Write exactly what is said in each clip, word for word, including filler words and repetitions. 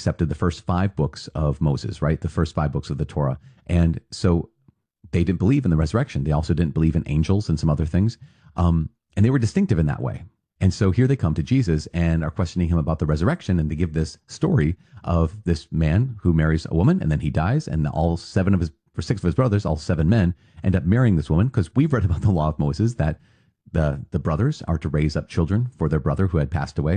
accepted the first five books of Moses, right? The first five books of the Torah. And so they didn't believe in the resurrection. They also didn't believe in angels and some other things. Um, and they were distinctive in that way. And so here they come to Jesus and are questioning him about the resurrection. And they give this story of this man who marries a woman and then he dies. And all seven of his, or six of his brothers, all seven men, end up marrying this woman, because we've read about the law of Moses that the, the brothers are to raise up children for their brother who had passed away.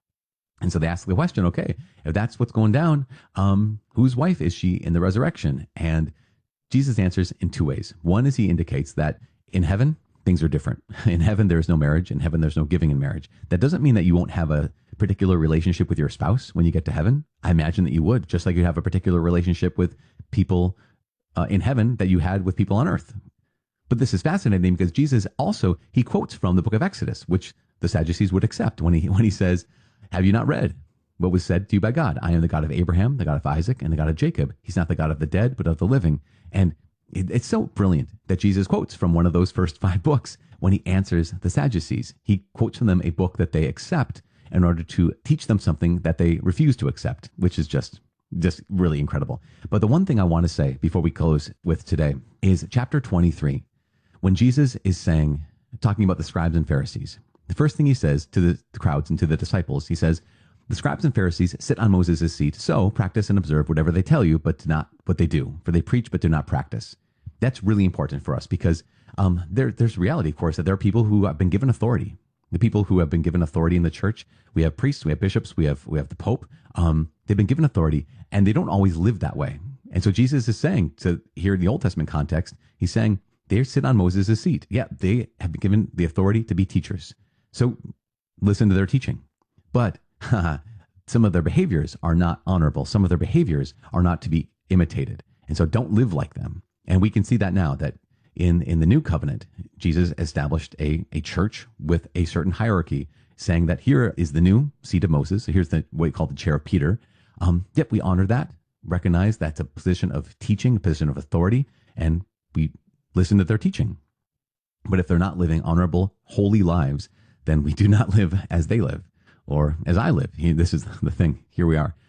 And so they ask the question, okay, if that's what's going down, um, whose wife is she in the resurrection? And Jesus answers in two ways. One is he indicates that in heaven, things are different. In heaven, there's no marriage. In heaven, there's no giving in marriage. That doesn't mean that you won't have a particular relationship with your spouse when you get to heaven. I imagine that you would, just like you have a particular relationship with people uh, in heaven that you had with people on earth. But this is fascinating because Jesus also, he quotes from the book of Exodus, which the Sadducees would accept when he when he says, have you not read what was said to you by God? I am the God of Abraham, the God of Isaac, and the God of Jacob. He's not the God of the dead, but of the living. And it, it's so brilliant that Jesus quotes from one of those first five books when he answers the Sadducees. He quotes from them a book that they accept in order to teach them something that they refuse to accept, which is just just really incredible. But the one thing I want to say before we close with today is chapter twenty-three. When Jesus is saying, talking about the scribes and Pharisees, the first thing he says to the, the crowds and to the disciples, he says, the scribes and Pharisees sit on Moses' seat, so practice and observe whatever they tell you, but not what they do. For they preach, but do not practice. That's really important for us because um, there, there's reality, of course, that there are people who have been given authority. The people who have been given authority in the church, we have priests, we have bishops, we have we have the Pope. Um, they've been given authority, and they don't always live that way. And so Jesus is saying, to here in the Old Testament context, he's saying they sit on Moses' seat. Yeah, they have been given the authority to be teachers. So listen to their teaching. But some of their behaviors are not honorable. Some of their behaviors are not to be imitated. And so don't live like them. And we can see that now that in, in the new covenant, Jesus established a, a church with a certain hierarchy, saying that here is the new seat of Moses. So here's the what we call the chair of Peter. Um, yep, we honor that, recognize that's a position of teaching, a position of authority, and we listen to their teaching. But if they're not living honorable, holy lives, then we do not live as they live, or as I live. He, this is the thing. Here we are.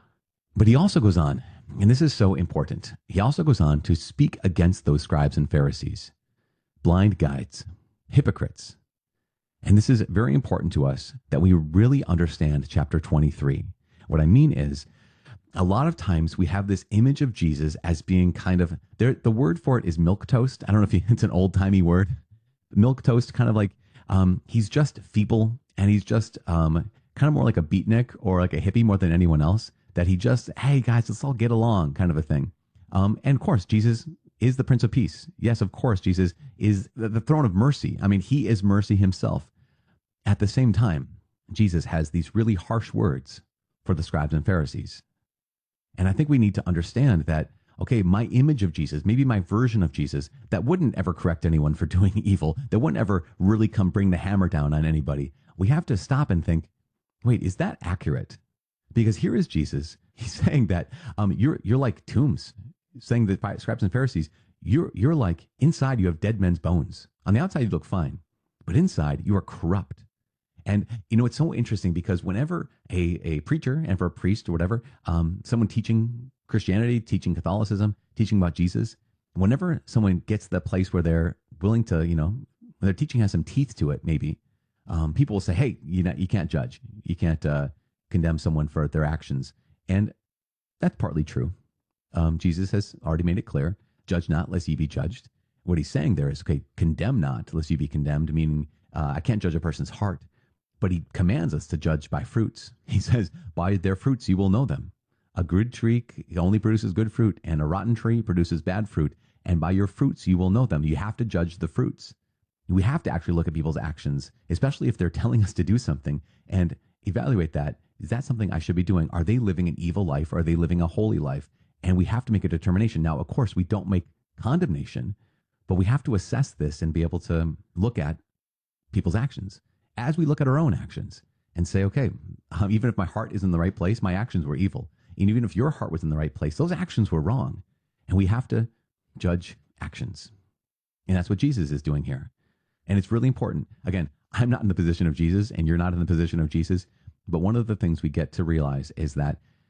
But he also goes on, and this is so important. He also goes on to speak against those scribes and Pharisees, blind guides, hypocrites. And this is very important to us that we really understand chapter twenty-three. What I mean is, a lot of times we have this image of Jesus as being kind of, there. The word for it is milquetoast. I don't know if you, it's an old-timey word. Milquetoast, kind of like, um, he's just feeble, and he's just um, kind of more like a beatnik or like a hippie more than anyone else, that he just, hey guys, let's all get along kind of a thing. Um, and of course, Jesus is the Prince of Peace. Yes, of course, Jesus is the, the throne of mercy. I mean, he is mercy himself. At the same time, Jesus has these really harsh words for the scribes and Pharisees. And I think we need to understand that, okay, my image of Jesus, maybe my version of Jesus, that wouldn't ever correct anyone for doing evil, that wouldn't ever really come bring the hammer down on anybody. We have to stop and think, wait, is that accurate? Because here is Jesus. He's saying that um, you're you're like tombs, saying that scribes and Pharisees, you're you're like, inside you have dead men's bones. On the outside you look fine, but inside you are corrupt. And, you know, it's so interesting because whenever a, a preacher, and for a priest or whatever, um, someone teaching Christianity, teaching Catholicism, teaching about Jesus, whenever someone gets to the place where they're willing to, you know, when their teaching has some teeth to it, maybe, um, people will say, hey, you know, you can't judge. You can't uh, condemn someone for their actions. And that's partly true. Um, Jesus has already made it clear, judge not, lest ye be judged. What he's saying there is, okay, condemn not, lest ye be condemned, meaning uh, I can't judge a person's heart. But he commands us to judge by fruits. He says, by their fruits you will know them. A good tree only produces good fruit, and a rotten tree produces bad fruit. And by your fruits you will know them. You have to judge the fruits. We have to actually look at people's actions, especially if they're telling us to do something, and evaluate that. Is that something I should be doing? Are they living an evil life, or are they living a holy life? And we have to make a determination. Now, of course, we don't make condemnation, but we have to assess this and be able to look at people's actions as we look at our own actions and say, okay, um, even if my heart is in the right place, my actions were evil. And even if your heart was in the right place, those actions were wrong. And we have to judge actions. And that's what Jesus is doing here. And it's really important. Again, I'm not in the position of Jesus, and you're not in the position of Jesus. But one of the things we get to realize is that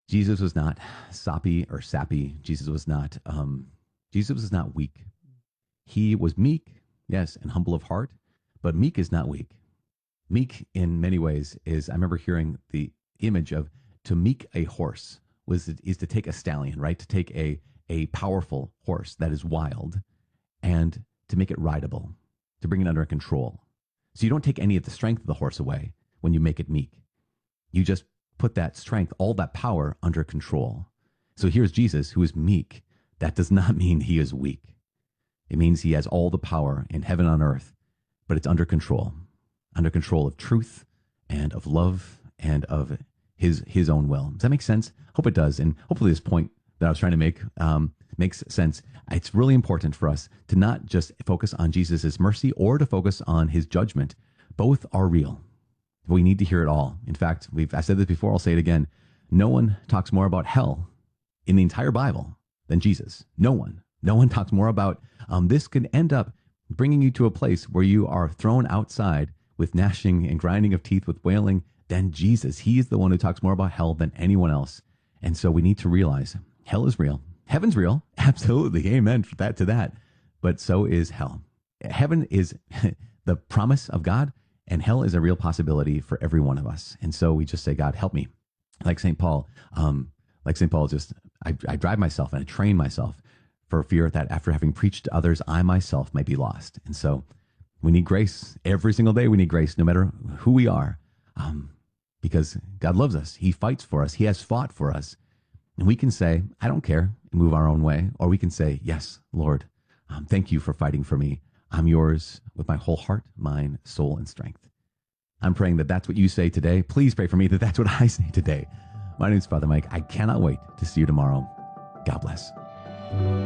Jesus was not soppy or sappy. Jesus was not, um, Jesus was not weak. He was meek, yes, and humble of heart, but meek is not weak. Meek in many ways is, I remember hearing the image of to meek a horse was is to take a stallion, right? To take a a powerful horse that is wild and to make it rideable, to bring it under control. So you don't take any of the strength of the horse away when you make it meek. You just put that strength, all that power under control. So here's Jesus who is meek. That does not mean he is weak. It means he has all the power in heaven and on earth, but it's under control, under control of truth and of love and of his his own will. Does that make sense? Hope it does. And hopefully this point that I was trying to make um, makes sense. It's really important for us to not just focus on Jesus' mercy or to focus on his judgment. Both are real. We need to hear it all. In fact, we've I said this before, I'll say it again. No one talks more about hell in the entire Bible than Jesus. No one. No one talks more about um, this could end up bringing you to a place where you are thrown outside with gnashing and grinding of teeth, with wailing, than Jesus. He is the one who talks more about hell than anyone else. And so we need to realize hell is real. Heaven's real. Absolutely. Amen for that to that. But so is hell. Heaven is the promise of God, and hell is a real possibility for every one of us. And so we just say, God, help me. Like Saint Paul, um, like Saint Paul, just I, I drive myself and I train myself for fear that after having preached to others, I myself may be lost. And so we need grace every single day. We need grace no matter who we are, um, because God loves us. He fights for us. He has fought for us. And we can say, I don't care, and move our own way. Or we can say, yes, Lord, um, thank you for fighting for me. I'm yours with my whole heart, mind, soul, and strength. I'm praying that that's what you say today. Please pray for me that that's what I say today. My name is Father Mike. I cannot wait to see you tomorrow. God bless.